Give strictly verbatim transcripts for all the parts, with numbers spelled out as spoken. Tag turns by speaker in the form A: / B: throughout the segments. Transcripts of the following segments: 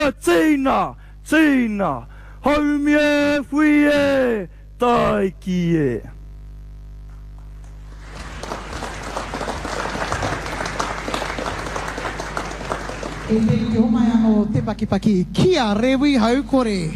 A: Tina, Tina, haumie fuie, taikie.
B: E te ki homai anō te pakipaki, kia rewi haukore.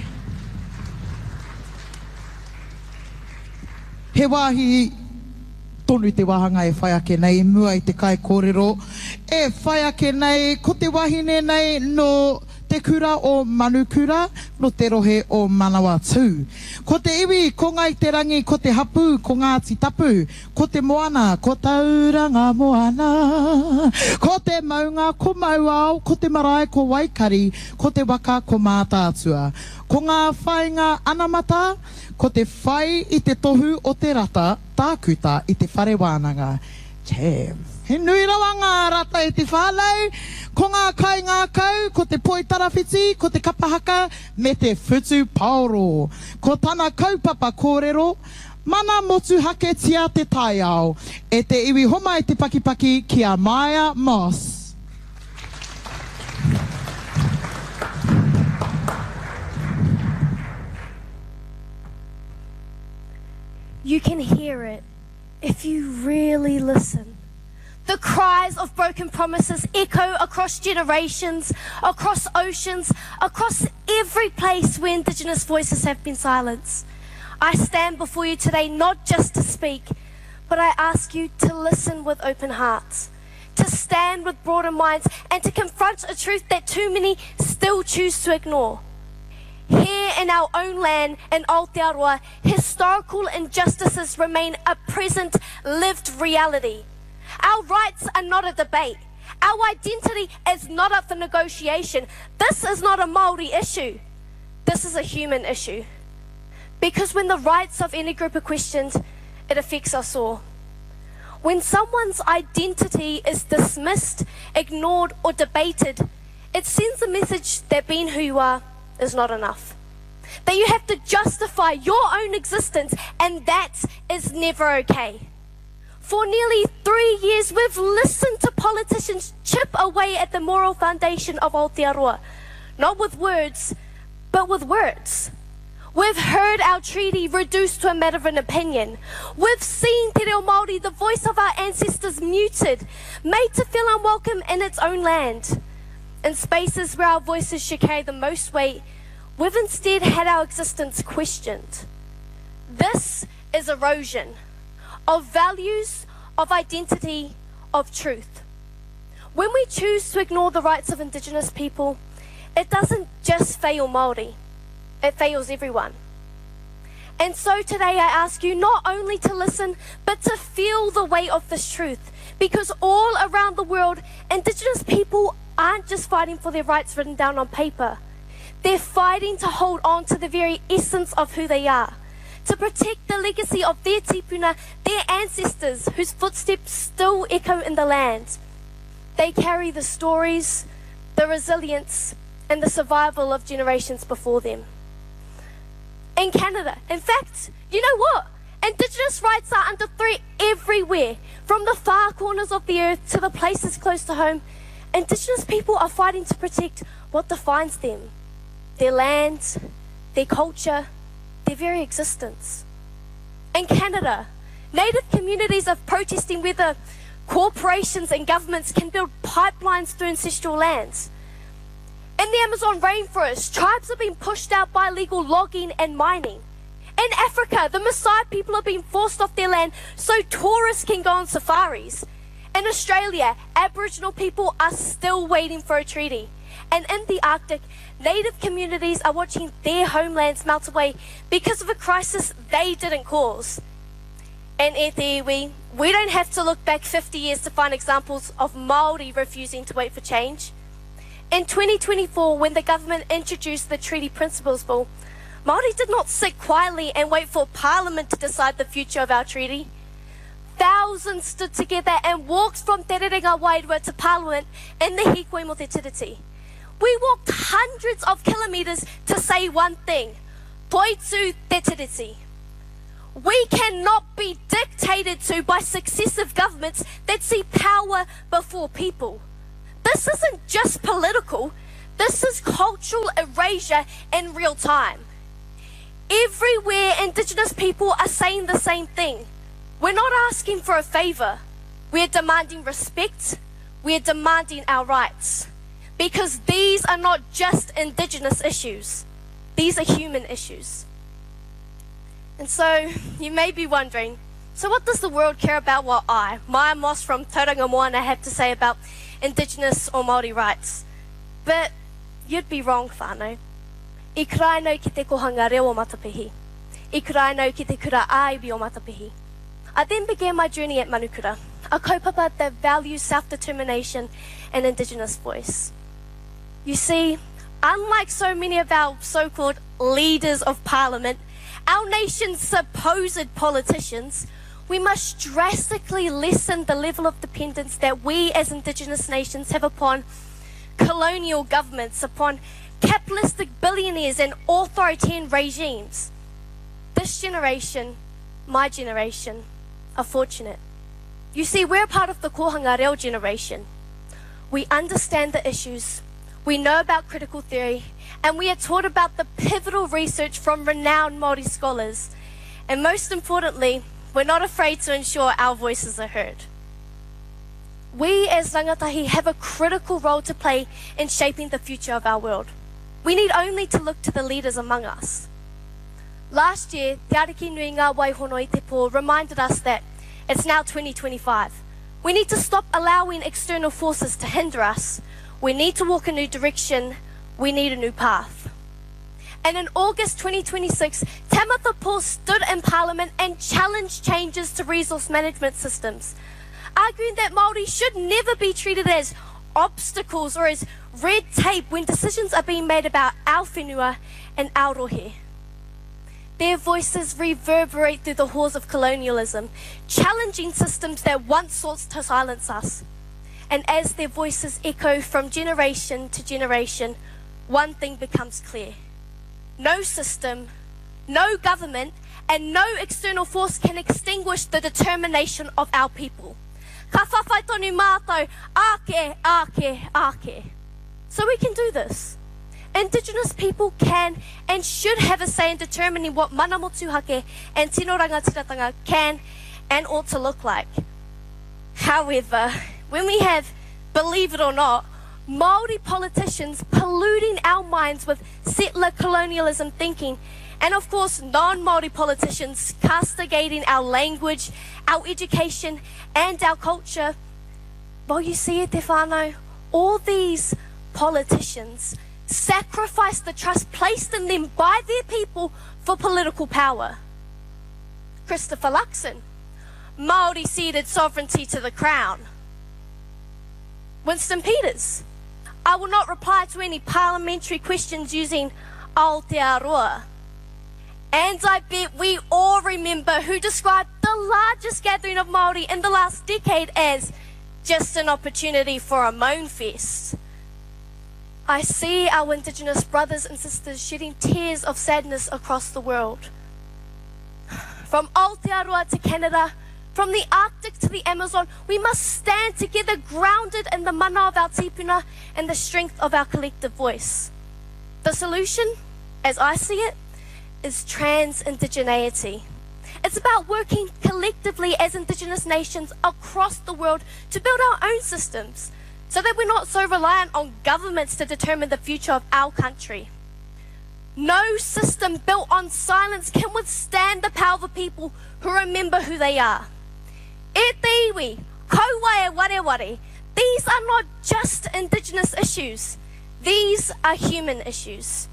B: He wāhi tonu te wahanga e whai ake nei, mua i te kai kōrero. E whai ake nei, ko te wahine nei no te kura o Manukura, no te rohe o Manawatu. Ko te iwi, ko ngai te rangi, ko te hapu, ko Ngāti Tapu, ko te moana, ko tauranga moana. Ko te maunga, ko mauao, ko te marae, ko waikari, ko te waka, ko mātātua. Ko ngā whainga anamata, ko te whai i te tohu o te rata, tākuta i te whare wānanga. Jam. He nui rawa ngā rata i te whālau, ko ngā kai ngā kau, ko te poi tarawhiti, ko te kapahaka, me te whutu paoro. Ko tana kaupapa kōrero, mana motu hake tia te tai ao, e te iwi homa i te pakipaki ki a Maya Moss.
C: You can hear it if you really listen. The cries of broken promises echo across generations, across oceans, across every place where Indigenous voices have been silenced. I stand before you today not just to speak, but I ask you to listen with open hearts, to stand with broader minds, and to confront a truth that too many still choose to ignore. Here in our own land, in Aotearoa, historical injustices remain a present, lived reality. Our rights are not a debate. Our identity is not up for negotiation. This is not a Māori issue. This is a human issue. Because when the rights of any group are questioned, it affects us all. When someone's identity is dismissed, ignored, or debated, it sends a message that being who you are is not enough. That you have to justify your own existence, and that is never okay. For nearly three years, we've listened to politicians chip away at the moral foundation of Aotearoa, not with words, but with words. We've heard our treaty reduced to a matter of an opinion. We've seen Te Reo Māori, the voice of our ancestors, muted, made to feel unwelcome in its own land. In spaces where our voices should carry the most weight, we've instead had our existence questioned. This is erosion of values, of identity, of truth. When we choose to ignore the rights of Indigenous people, it doesn't just fail Māori, it fails everyone. And so today I ask you not only to listen, but to feel the weight of this truth, because all around the world, Indigenous people aren't just fighting for their rights written down on paper. They're fighting to hold on to the very essence of who they are, to protect the legacy of their tipuna, their ancestors whose footsteps still echo in the land. They carry the stories, the resilience, and the survival of generations before them. In Canada, in fact, you know what? Indigenous rights are under threat everywhere, from the far corners of the earth to the places close to home. Indigenous people are fighting to protect what defines them, their land, their culture, their very existence. In Canada, Native communities are protesting whether corporations and governments can build pipelines through ancestral lands. In the Amazon rainforest, tribes are being pushed out by illegal logging and mining. In Africa, the Maasai people are being forced off their land so tourists can go on safaris. In Australia, Aboriginal people are still waiting for a treaty. And in the Arctic, Native communities are watching their homelands melt away because of a crisis they didn't cause. And e te iwi, we don't have to look back fifty years to find examples of Māori refusing to wait for change. In twenty twenty-four, when the government introduced the Treaty Principles Bill, Māori did not sit quietly and wait for Parliament to decide the future of our treaty. Thousands stood together and walked from Te Rerenga Wairua to Parliament in the Hikoi mo te Tiriti. We walked hundreds of kilometres to say one thing, Toitū te Tiriti. We cannot be dictated to by successive governments that see power before people. This isn't just political, This is cultural erasure in real time. Everywhere, Indigenous people are saying the same thing. We're not asking for a favour. We're demanding respect. We're demanding our rights. Because these are not just Indigenous issues. These are human issues. And so, you may be wondering, so what does the world care about what I, Maya Moss from Tauranga Moana, have to say about Indigenous or Māori rights? But you'd be wrong, whānau. I krai nau ki te kohanga reo o Matapihi. I krai nau ki te kura aiwi o Matapihi. I then began my journey at Manukura, a kaupapa that values self-determination and Indigenous voice. You see, unlike so many of our so-called leaders of parliament, our nation's supposed politicians, we must drastically lessen the level of dependence that we as Indigenous nations have upon colonial governments, upon capitalistic billionaires and authoritarian regimes. This generation, my generation, are fortunate. You see, we're part of the Kohanga Reo generation. We understand the issues, we know about critical theory, and we are taught about the pivotal research from renowned Māori scholars. And most importantly, we're not afraid to ensure our voices are heard. We as rangatahi have a critical role to play in shaping the future of our world. We need only to look to the leaders among us. Last year, Te Ariki Nui Ngā Waihono i te Pō reminded us that it's now twenty twenty-five. We need to stop allowing external forces to hinder us. We need to walk a new direction. We need a new path. And in August twenty twenty-six, Tamitha Paul stood in Parliament and challenged changes to resource management systems, arguing that Māori should never be treated as obstacles or as red tape when decisions are being made about our whenua and our rohe. Their voices reverberate through the halls of colonialism, challenging systems that once sought to silence us. And as their voices echo from generation to generation, one thing becomes clear. No system, no government, and no external force can extinguish the determination of our people. Ka whawhai tonu mātou, ake, ake, ake. So we can do this. Indigenous people can and should have a say in determining what mana motuhake and tino rangatiratanga can and ought to look like. However, when we have, believe it or not, Māori politicians polluting our minds with settler colonialism thinking, and of course non-Māori politicians castigating our language, our education, and our culture, well, you see it, te whānau, all these politicians sacrifice the trust placed in them by their people for political power. Christopher Luxon, Māori ceded sovereignty to the Crown. Winston Peters, I will not reply to any parliamentary questions using Aotearoa. And I bet we all remember who described the largest gathering of Māori in the last decade as just an opportunity for a moan fest. I see our Indigenous brothers and sisters shedding tears of sadness across the world. From Aotearoa to Canada, from the Arctic to the Amazon, we must stand together grounded in the mana of our tipuna and the strength of our collective voice. The solution, as I see it, is trans-indigeneity. It's about working collectively as Indigenous nations across the world to build our own systems so that we're not so reliant on governments to determine the future of our country. No system built on silence can withstand the power of a people who remember who they are. E te iwi, kauae wareware, these are not just Indigenous issues. These are human issues.